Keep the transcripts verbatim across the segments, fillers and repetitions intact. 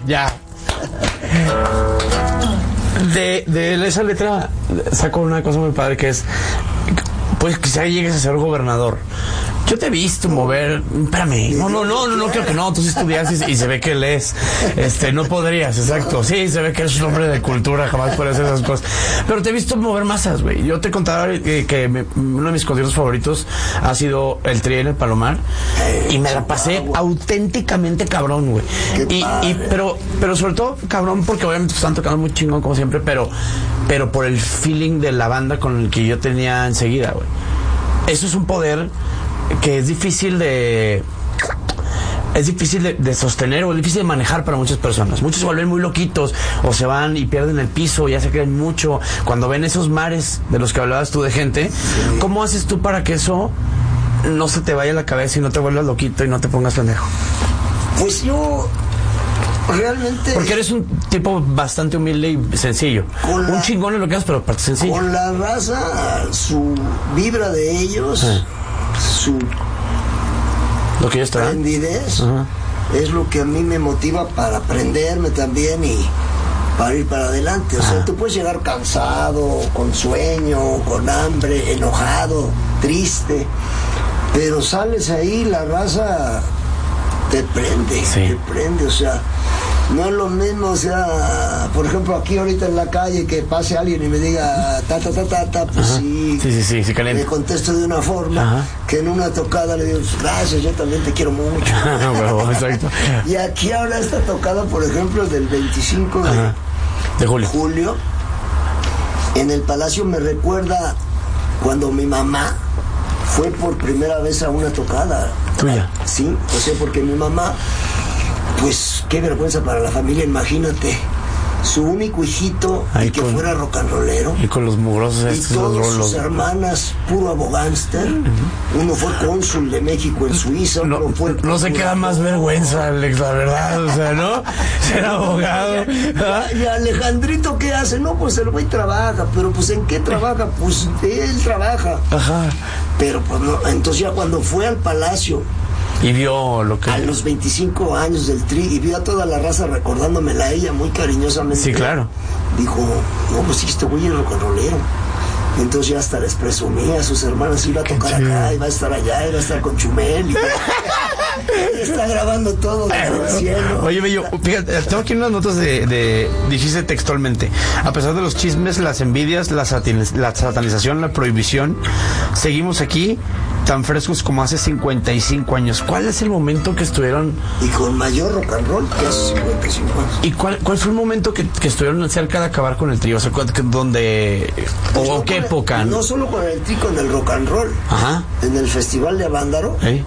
ya. De, de esa letra saco una cosa muy padre que es, pues quizá llegues a ser gobernador. Yo te he visto mover, espérame, no, no, no, no, no creo que no, tú sí estudias y, y se ve que lees, este, no podrías, exacto, sí, se ve que eres un hombre de cultura, jamás puedes hacer esas cosas, pero te he visto mover masas, güey. Yo te contaba que, que me, uno de mis conciertos favoritos ha sido el Tri en el Palomar y me la pasé auténticamente cabrón, güey. Y, y, pero, pero sobre todo cabrón porque obviamente están tocando muy chingón como siempre, pero, pero por el feeling de la banda con el que yo tenía enseguida, güey. Eso es un poder que es difícil de es difícil de, de sostener o es difícil de manejar para muchas personas. Muchos se vuelven muy loquitos o se van y pierden el piso, ya se creen mucho cuando ven esos mares de los que hablabas tú de gente. Sí. ¿Cómo haces tú para que eso no se te vaya a la cabeza y no te vuelvas loquito y no te pongas pendejo? Pues yo realmente, porque eres un tipo bastante humilde y sencillo, un la, chingón en lo que haces, pero aparte sencillo. Con la raza, su vibra de ellos, sí, su lo que ellos te dan, aprendidez, uh-huh, es lo que a mí me motiva para aprenderme también y para ir para adelante. O uh-huh, sea, tú puedes llegar cansado, con sueño, con hambre, enojado, triste, pero sales ahí, la raza te prende, sí, te prende, o sea, no es lo mismo, o sea, por ejemplo, aquí ahorita en la calle que pase alguien y me diga ta ta ta ta ta, pues sí, sí, sí, sí, sí, caliente. Le contesto de una forma, ajá, que en una tocada le digo, gracias, yo también te quiero mucho. Bueno, exacto. Y aquí ahora esta tocada, por ejemplo, del veinticinco de, de julio. julio, en el Palacio me recuerda cuando mi mamá fue por primera vez a una tocada. ¿Tuya? Sí, o sea, porque mi mamá, pues qué vergüenza para la familia, imagínate, su único hijito y que con, fuera rock and rollero, y con los mugrosos y estos, todos los, sus los, hermanas puro abogánster, uh-huh, uno fue cónsul de México en Suiza, no, otro fue no se queda más vergüenza, Alex, la verdad, o sea, ¿no? Ser abogado. ¿Ah? Y Alejandrito, ¿qué hace? No, pues el güey trabaja, pero pues ¿en qué trabaja? Pues él trabaja. Ajá. Pero pues no, entonces ya cuando fue al Palacio y vio lo que... a los veinticinco años del Tri, y vio a toda la raza recordándomela a ella muy cariñosamente. Sí, claro. Dijo, no, pues sí, este güey es rock and rollero. Entonces ya hasta les presumía a sus hermanas, iba a tocar acá, iba a estar allá, iba a estar con Chumel. Y, y está grabando todo desde el cielo. Oye, Bello, fíjate, tengo aquí unas notas de, de, dijiste textualmente, a pesar de los chismes, las envidias, la, sataniz, la satanización, la prohibición, seguimos aquí tan frescos como hace cincuenta y cinco años. ¿Cuál es el momento que estuvieron? Y con mayor rock and roll que hace cincuenta y cinco años. ¿Y cuál, cuál fue el momento que, que estuvieron cerca de acabar con el trío? O sea, ¿dónde? Pues ¿O no qué el, época? No solo con el trío, con el rock and roll. Ajá. En el Festival de Avándaro, ¿eh?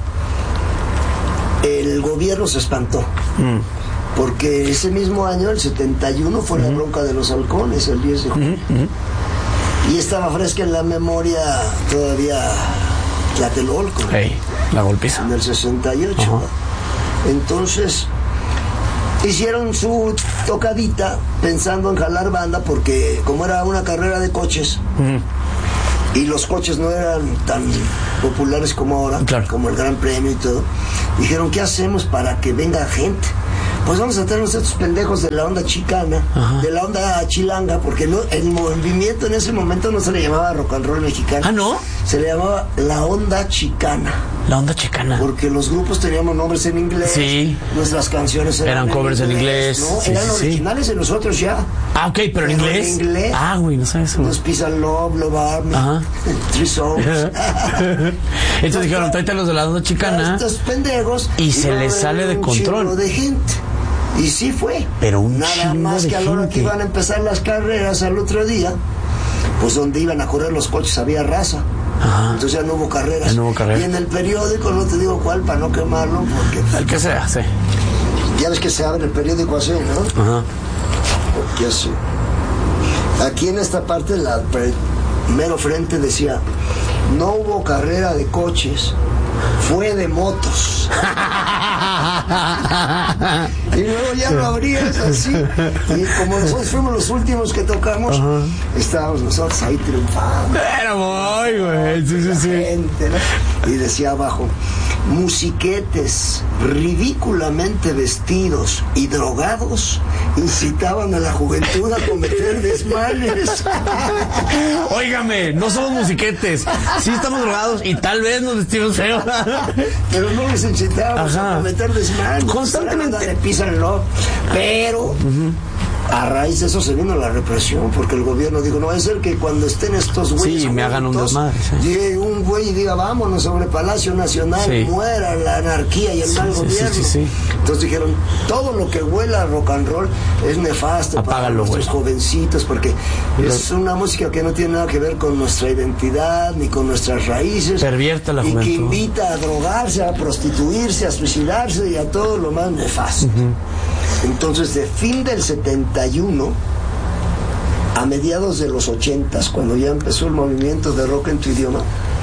El gobierno se espantó. Mm. Porque ese mismo año, el setenta y uno, fue uh-huh, la bronca de los halcones, el diez de julio. Uh-huh, uh-huh. Y estaba fresca en la memoria todavía Tlatelolco. Hey, la golpiza. En el sesenta y ocho. Uh-huh. Entonces, hicieron su tocadita pensando en jalar banda, porque como era una carrera de coches, uh-huh, y los coches no eran tan populares como ahora, claro, como el Gran Premio y todo, dijeron, ¿qué hacemos para que venga gente? Pues vamos a tener estos pendejos de la onda chicana, ajá, de la onda chilanga, porque no, el movimiento en ese momento no se le llamaba rock and roll mexicano. ¿Ah, no? Se le llamaba la onda chicana. La onda chicana. Porque los grupos teníamos nombres en inglés. Sí. Nuestras canciones eran, eran covers en inglés. ¿No? Sí, eran sí, originales sí, de nosotros ya. Ah, ok, pero en inglés. En inglés. Ah, güey, no sabes eso. Nos pisan Love, Love Army, Three Souls. Entonces dijeron, tráete a los de la onda chicana. Estos pendejos. Y, y se les sale de control. De gente. Y sí fue. Pero un Nada más que a la hora que iban a empezar las carreras al otro día, pues donde iban a correr los coches había raza. Ajá. Entonces ya no hubo carreras. Ya no hubo carreras. Y en el periódico, no te digo cuál para no quemarlo, porque... El que sea, sí. Ya ves que se abre el periódico así, ¿no? Ajá. Porque así. Aquí en esta parte, la mero frente decía, no hubo carrera de coches, fue de motos. Y luego ya lo abrías así, y como nosotros fuimos los últimos que tocamos, uh-huh, estábamos nosotros ahí triunfando. Era muy, güey, sí, sí, sí. Gente, ¿no? Y decía abajo, musiquetes ridículamente vestidos y drogados incitaban a la juventud a cometer desmanes. Óigame, no somos musiquetes, sí estamos drogados y tal vez nos vestimos feo. Pero no les incitábamos Ajá. a cometer desmanes. Constantemente. Le pisan, ¿no? Pero uh-huh. a raíz de eso se vino la represión, porque el gobierno dijo, no va a ser que cuando estén estos güeyes sí, me hagan un desmadre, sí. llegue un güey y diga, vámonos sobre Palacio Nacional, sí. muera la anarquía y el sí, mal sí, gobierno. Sí, sí, sí. Entonces dijeron, todo lo que huela a rock and roll es nefasto. Apágalo, para nuestros güey. jovencitos, porque Pero, es una música que no tiene nada que ver con nuestra identidad ni con nuestras raíces. Pervierte la y juventud. que invita a drogarse, a prostituirse, a suicidarse y a todo lo más nefasto. Uh-huh. Entonces, de fin del setenta y uno a mediados de los ochentas, cuando ya empezó el movimiento de rock en tu idioma,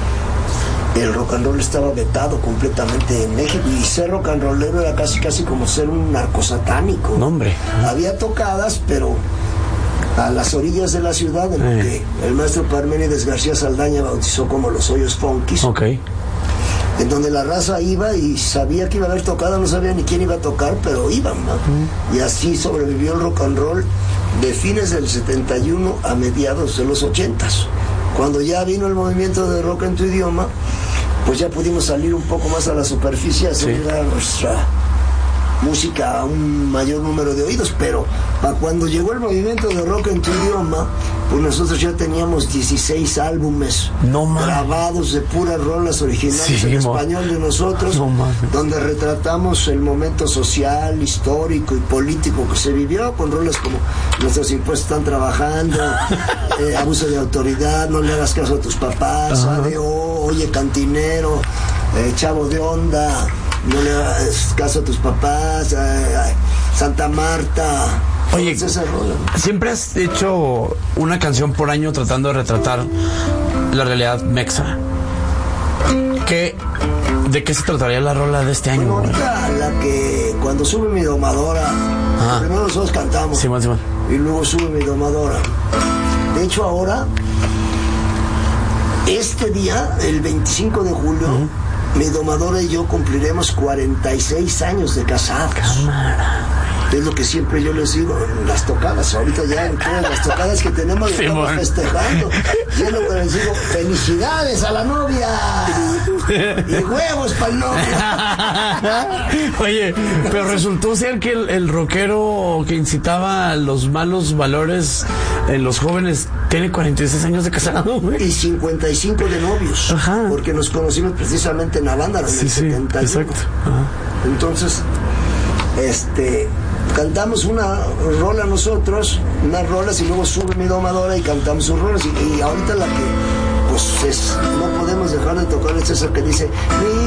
el rock and roll estaba vetado completamente en México, y ser rock and rollero era casi casi como ser un narcosatánico. No, hombre. Había tocadas, pero a las orillas de la ciudad, en lo que el maestro Parménides García Saldaña bautizó como los hoyos funkis. Okay. En donde la raza iba y sabía que iba a haber tocada, no sabía ni quién iba a tocar, pero iban, ¿no? Uh-huh. Y así sobrevivió el rock and roll de fines del setenta y uno a mediados de los ochentas. Cuando ya vino el movimiento de rock en tu idioma, pues ya pudimos salir un poco más a la superficie, a subir a nuestra música a un mayor número de oídos, pero para cuando llegó el movimiento de rock en tu idioma, pues nosotros ya teníamos dieciséis álbumes no, grabados de puras rolas originales sí, en español de nosotros, no, donde retratamos el momento social, histórico y político que se vivió, con rolas como nuestros impuestos están trabajando, eh, abuso de autoridad, no le hagas caso a tus papás, A D O, oye cantinero, eh, chavo de onda, no le hagas caso a tus papás, eh, Santa Marta. Oye, siempre has hecho una canción por año tratando de retratar la realidad mexa. ¿Qué, ¿De qué se trataría la rola de este año? Bueno, ahorita la que cuando sube mi domadora, ah. primero nosotros cantamos sí, sí, y luego sube mi domadora. De hecho ahora, este día, el veinticinco de julio, uh-huh. mi domadora y yo cumpliremos cuarenta y seis años de casados. Cámara. Es lo que siempre yo les digo, las tocadas, ahorita ya en todas las tocadas que tenemos sí, estamos bueno. festejando. Y es lo que les digo, felicidades a la novia y huevos para el novio. Oye, pero resultó ser que el, el rockero que incitaba a los malos valores en los jóvenes tiene cuarenta y seis años de casado, güey. Y cincuenta y cinco de novios. Ajá. Porque nos conocimos precisamente en Avándaro, en sí, el sí, setenta y uno. Exacto. Ajá. Entonces, este... cantamos una rola nosotros, unas rolas, y luego sube mi domadora y cantamos sus rolas. Y, y ahorita la que, pues, es, no podemos dejar de tocar es esa que dice...